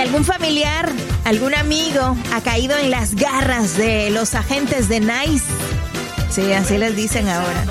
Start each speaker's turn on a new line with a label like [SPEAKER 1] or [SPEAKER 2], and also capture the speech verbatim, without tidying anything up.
[SPEAKER 1] algún familiar, algún amigo ha caído en las garras de los agentes de NICE. Sí, así les dicen ahora.